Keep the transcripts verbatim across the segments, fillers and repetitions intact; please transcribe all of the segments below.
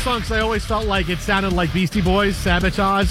song because I always felt like it sounded like Beastie Boys, Sabotage.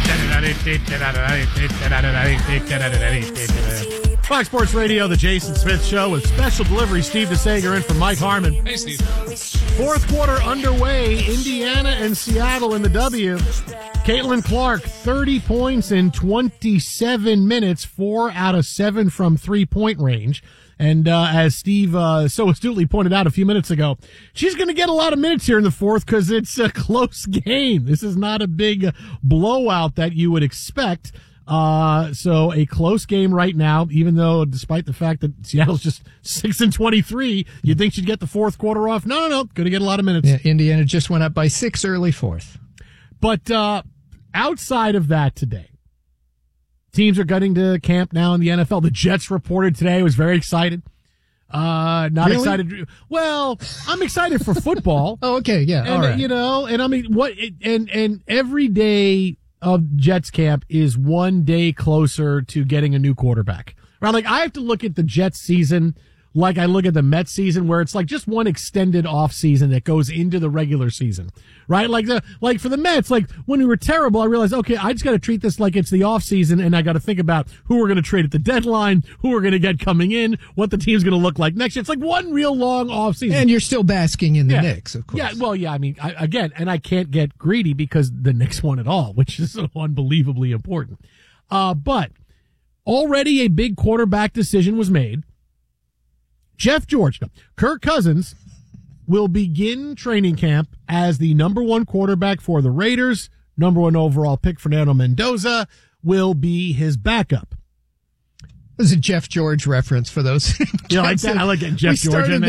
Fox Sports Radio, the Jason Smith Show with special delivery. Steve DeSager in for Mike Harmon. Hey, Steve. Fourth quarter underway. Indiana and Seattle in the W. Caitlin Clark, thirty points in twenty-seven minutes, four out of seven from three-point range. And uh, as Steve uh, so astutely pointed out a few minutes ago, she's going to get a lot of minutes here in the fourth because it's a close game. This is not a big blowout that you would expect. Uh, so a close game right now, even though despite the fact that Seattle's just six and twenty-three, you'd think she'd get the fourth quarter off. No, no, no. Going to get a lot of minutes. Yeah, Indiana just went up by six early fourth. But uh, outside of that today, teams are getting to camp now in the N F L. The Jets reported today. I was very excited. Uh, not really? excited. Well, I'm excited for football. Oh, okay. Yeah. And, all right. You know, and I mean, what, and, and every day of Jets camp is one day closer to getting a new quarterback. Right? Like, I have to look at the Jets season like I look at the Mets season, where it's like just one extended off season that goes into the regular season, right? Like the, like for the Mets, like when we were terrible, I realized, okay, I just got to treat this like it's the off season, and I got to think about who we're going to trade at the deadline, who we're going to get coming in, what the team's going to look like next year. It's like one real long off season. And you're still basking in the yeah. Knicks, of course. Yeah, well, yeah, I mean, I, again, and I can't get greedy because the Knicks won it all, which is so unbelievably important. Uh, but already a big quarterback decision was made. Jeff George, no, Kirk Cousins will begin training camp as the number one quarterback for the Raiders. Number one overall pick, Fernando Mendoza, will be his backup. It was a Jeff George reference for those. You like that? I like getting Jeff George in there.